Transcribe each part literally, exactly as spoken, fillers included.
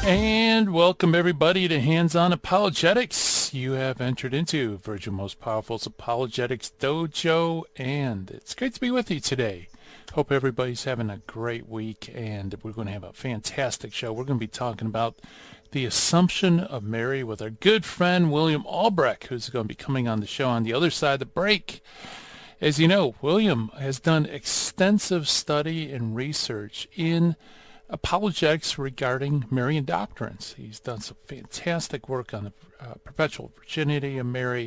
And welcome everybody to Hands-On Apologetics. You have entered into Virgin Most Powerful's Apologetics Dojo, and it's great to be with you today. Hope everybody's having a great week, and we're going to have a fantastic show. We're going to be talking about the Assumption of Mary with our good friend William Albrecht, who's going to be coming on the show on the other side of the break. As you know, William has done extensive study and research in apologetics regarding Marian doctrines. He's done some fantastic work on the uh, perpetual virginity of Mary,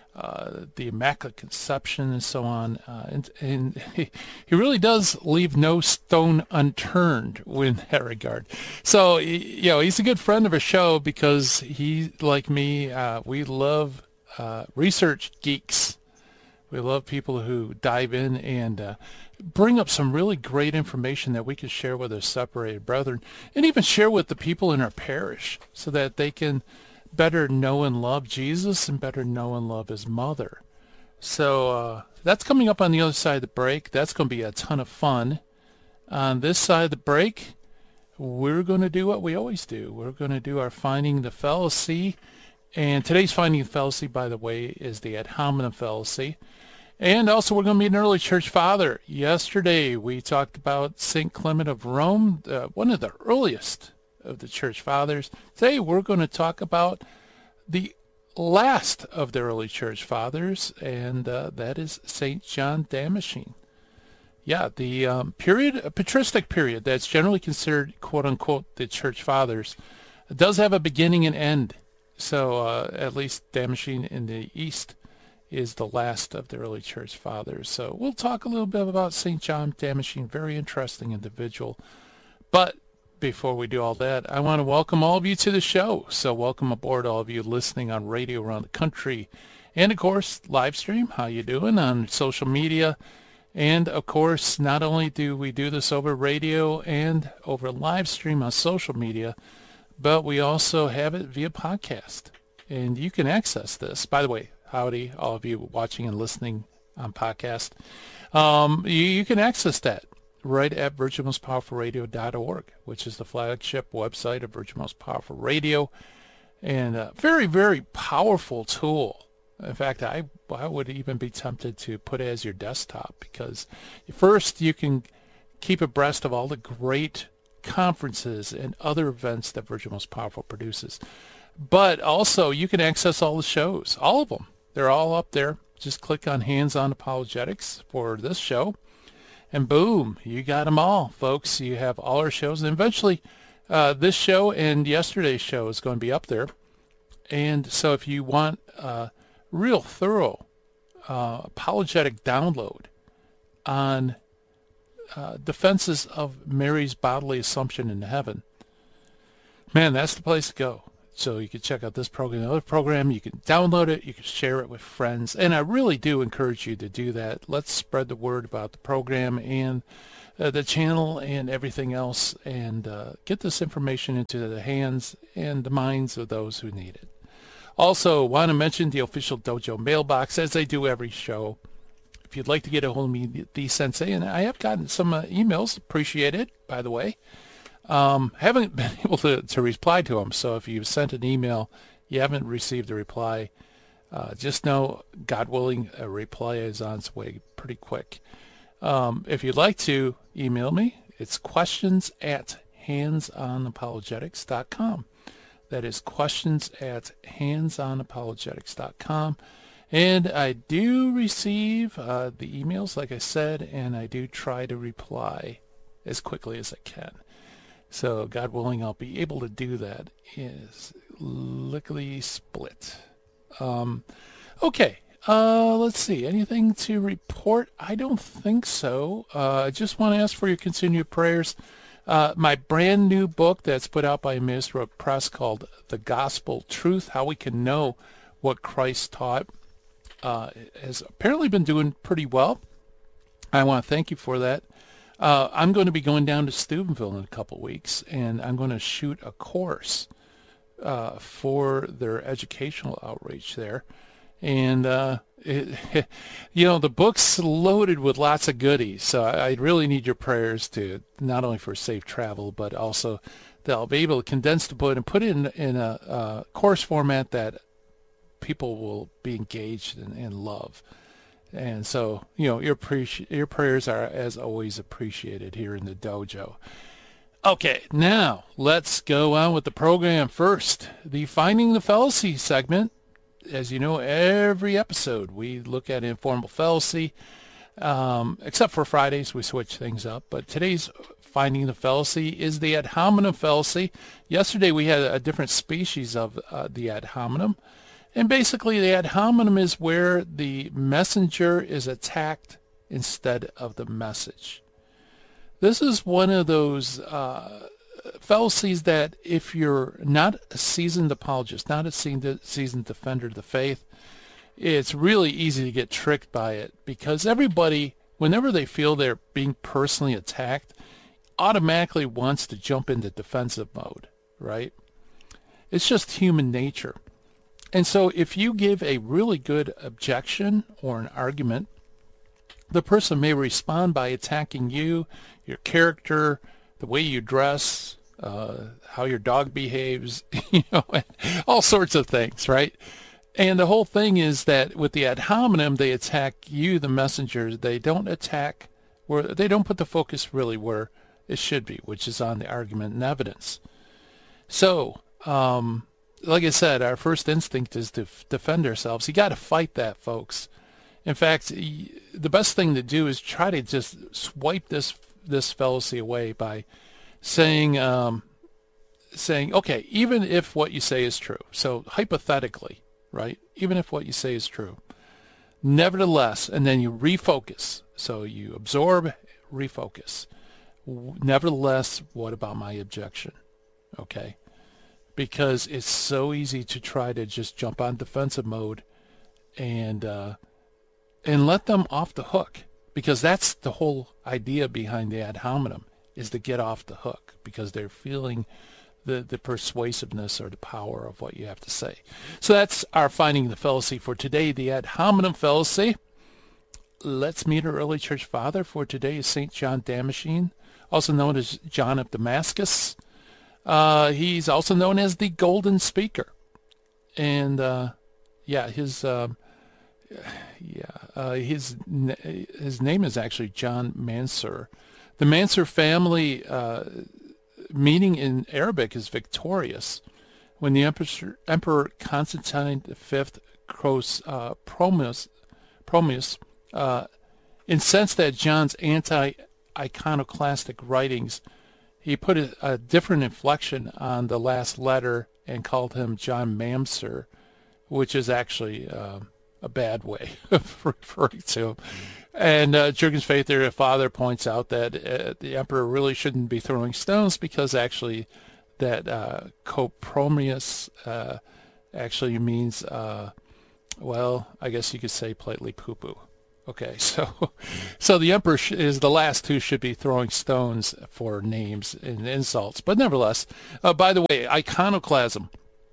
uh, the Immaculate Conception, and so on. Uh, and and he, he really does leave no stone unturned in that regard. So, you know, he's a good friend of our show because he, like me, uh, we love uh, research geeks. We love people who dive in and uh, bring up some really great information that we can share with our separated brethren and even share with the people in our parish so that they can better know and love Jesus and better know and love his mother. So uh, that's coming up on the other side of the break. That's going to be a ton of fun. On this side of the break, we're going to do what we always do. We're going to do our Finding the Fallacy. And today's Finding the Fallacy, by the way, is the ad hominem fallacy. And also we're going to meet an early church father. Yesterday we talked about Saint Clement of Rome, uh, one of the earliest of the church fathers. Today we're going to talk about the last of the early church fathers, and uh, that is Saint John Damascene. Yeah, the um, period, a patristic period that's generally considered, quote-unquote, the church fathers, does have a beginning and end. So uh, at least Damascene in the East is the last of the early church fathers. So we'll talk a little bit about Saint John Damascene, very interesting individual. But before we do all that, I want to welcome all of you to the show. So welcome aboard, all of you listening on radio around the country. And, of course, live stream, how you doing on social media. And, of course, not only do we do this over radio and over live stream on social media, but we also have it via podcast. And you can access this. By the way, howdy, all of you watching and listening on podcast. Um, you, you can access that right at virgin most powerful radio dot org, which is the flagship website of Virgin Most Powerful Radio. And a very, very powerful tool. In fact, I, I would even be tempted to put it as your desktop because first you can keep abreast of all the great conferences and other events that Virgin Most Powerful produces. But also you can access all the shows, all of them. They're all up there. Just click on Hands-On Apologetics for this show, and boom, you got them all, folks. You have all our shows, and eventually uh, this show and yesterday's show is going to be up there. And so if you want a real thorough uh, apologetic download on uh, defenses of Mary's bodily assumption into heaven, man, that's the place to go. So you can check out this program, the other program. You can download it. You can share it with friends. And I really do encourage you to do that. Let's spread the word about the program and uh, the channel and everything else, and uh, get this information into the hands and the minds of those who need it. Also, want to mention the official Dojo mailbox, as I do every show. If you'd like to get a hold of me, the Sensei, and I have gotten some uh, emails. Appreciate it, by the way. Um, haven't been able to, to reply to them, so if you've sent an email, you haven't received a reply, uh, just know, God willing, a reply is on its way pretty quick. Um, if you'd like to email me, it's questions at hands on apologetics dot com. That is questions at hands on apologetics dot com. And I do receive uh, the emails, like I said, and I do try to reply as quickly as I can. So, God willing, I'll be able to do that. Is lickety split. Um, okay, uh, let's see. Anything to report? I don't think so. Uh, I just want to ask for your continued prayers. Uh, my brand new book that's put out by Minister of Press called The Gospel Truth, How We Can Know What Christ Taught, uh, has apparently been doing pretty well. I want to thank you for that. Uh, I'm going to be going down to Steubenville in a couple weeks, and I'm going to shoot a course uh, for their educational outreach there. And, uh, it, you know, the book's loaded with lots of goodies, so I, I really need your prayers to not only for safe travel, but also that I'll be able to condense the book and put it in, in a, a course format that people will be engaged in and love. And so, you know, your appreci- your prayers are, as always, appreciated here in the dojo. Okay, now let's go on with the program. First, the Finding the Fallacy segment. As you know, every episode we look at informal fallacy, um, except for Fridays, we switch things up. But today's Finding the Fallacy is the ad hominem fallacy. Yesterday we had a different species of uh, the ad hominem. And basically the ad hominem is where the messenger is attacked instead of the message. This is one of those uh, fallacies that if you're not a seasoned apologist, not a seasoned defender of the faith, it's really easy to get tricked by it, because everybody, whenever they feel they're being personally attacked, automatically wants to jump into defensive mode, right? It's just human nature. And so if you give a really good objection or an argument, the person may respond by attacking you, your character, the way you dress, uh, how your dog behaves, you know, all sorts of things, right? And the whole thing is that with the ad hominem, they attack you, the messenger. They don't attack where they don't put the focus really where it should be, which is on the argument and evidence. So, um, like I said, our first instinct is to f- defend ourselves. You got to fight that, folks. In fact, y- the best thing to do is try to just swipe this this fallacy away by saying, um, saying, okay, even if what you say is true, so hypothetically, right, even if what you say is true, nevertheless, and then you refocus. So you absorb, refocus. Nevertheless, what about my objection? Okay? Because it's so easy to try to just jump on defensive mode and uh, and let them off the hook, because that's the whole idea behind the ad hominem, is to get off the hook, because they're feeling the, the persuasiveness or the power of what you have to say. So that's our Finding the Fallacy for today, the ad hominem fallacy. Let's meet our early church father for today is Saint John Damascene, also known as John of Damascus. Uh, he's also known as the Golden Speaker. And, uh, yeah, his, uh, yeah, uh, his, his name is actually John Mansur. The Mansur family, uh, meaning in Arabic is victorious. When the Emperor, Emperor Constantine the Fifth Cross, uh, Promus, Promus, uh, incensed at John's anti-iconoclastic writings, he put a, a different inflection on the last letter and called him John Mamser, which is actually uh, a bad way of referring to him. And uh, Jurgen's Faith, their father, points out that uh, the emperor really shouldn't be throwing stones, because actually that uh, copromius uh, actually means, uh, well, I guess you could say politely poo-poo. Okay, so so the emperor sh- is the last who should be throwing stones for names and insults. But nevertheless, uh, by the way, iconoclasm.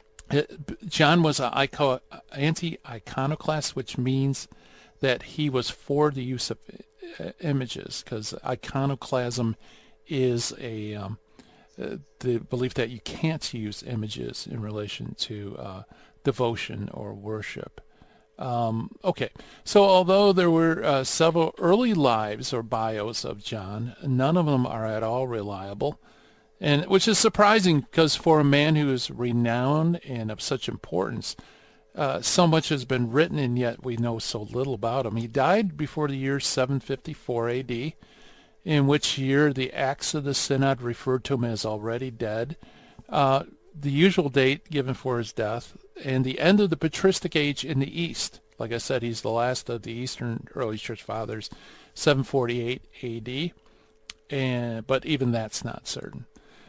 It, John was an ico- anti-iconoclast, which means that he was for the use of uh, images, because iconoclasm is a um, uh, the belief that you can't use images in relation to uh, devotion or worship. Um, okay, so although there were uh, several early lives or bios of John, none of them are at all reliable, and which is surprising, because for a man who is renowned and of such importance, uh, so much has been written, and yet we know so little about him. He died before the year seven fifty-four A D, in which year the Acts of the Synod referred to him as already dead. Uh, the usual date given for his death, and the end of the patristic age in the East. Like I said, he's the last of the Eastern early church fathers, seven forty-eight A D, and but even that's not certain.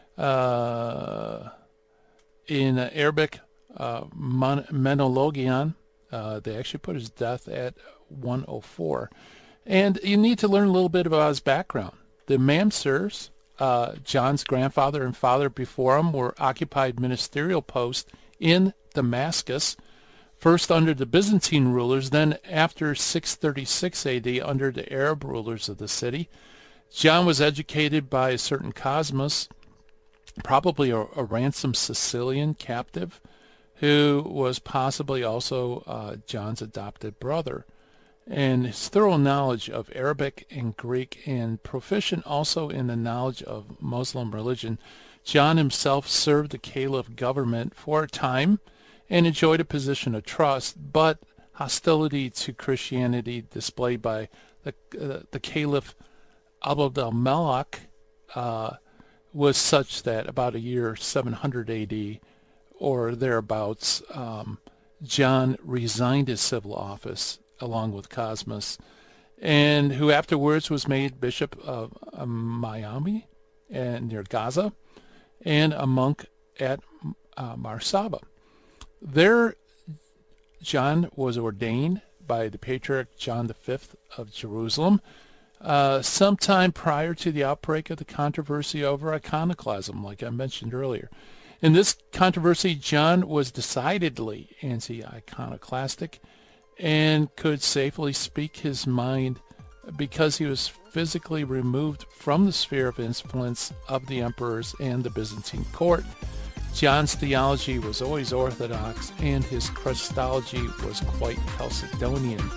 Uh, in uh, Arabic, uh, Mon- Menologion, uh, they actually put his death at one oh four. And you need to learn a little bit about his background. The Mamsers, uh, John's grandfather and father before him, were occupied ministerial posts in Damascus, first under the Byzantine rulers, then after six thirty-six A D under the Arab rulers of the city. John was educated by a certain Cosmas, probably a, a ransomed Sicilian captive who was possibly also uh, John's adopted brother. And his thorough knowledge of Arabic and Greek, and proficient also in the knowledge of Muslim religion, John himself served the Caliph government for a time and enjoyed a position of trust, but hostility to Christianity displayed by the, uh, the Caliph Abd al-Malik uh, was such that about a year seven hundred A D or thereabouts, um, John resigned his civil office along with Cosmas, and who afterwards was made Bishop of um, Miami and near Gaza, and a monk at uh, Marsaba. There, John was ordained by the Patriarch John the Fifth of Jerusalem uh, sometime prior to the outbreak of the controversy over iconoclasm, like I mentioned earlier. In this controversy, John was decidedly anti-iconoclastic and could safely speak his mind because he was physically removed from the sphere of influence of the emperors and the Byzantine court. John's theology was always orthodox, and his Christology was quite Chalcedonian.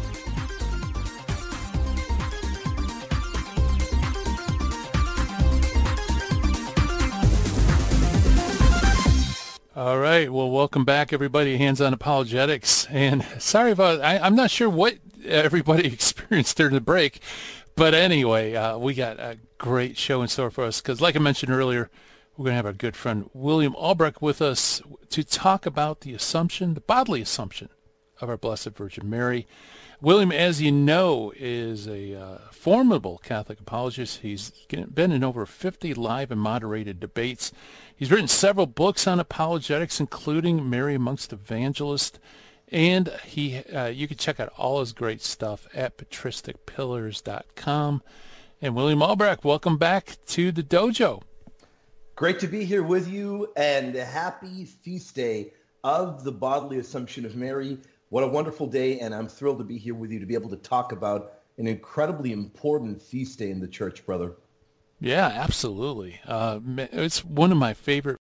All right. Well, welcome back, everybody. Hands on Apologetics. And sorry about, I, I'm not sure what everybody experienced during the break. But anyway, uh, we got a great show in store for us because, like I mentioned earlier, we're going to have our good friend William Albrecht with us to talk about the assumption, the bodily assumption of our Blessed Virgin Mary. William, as you know, is a uh, formidable Catholic apologist. He's been in over fifty live and moderated debates. He's written several books on apologetics, including Mary Amongst Evangelists, and he uh, you can check out all his great stuff at patristic pillars dot com. And William Albrecht, welcome back to the dojo. Great to be here with you, and happy feast day of the bodily Assumption of Mary. What a wonderful day, and I'm thrilled to be here with you to be able to talk about an incredibly important feast day in the church, brother. Yeah, absolutely. Uh, it's one of my favorite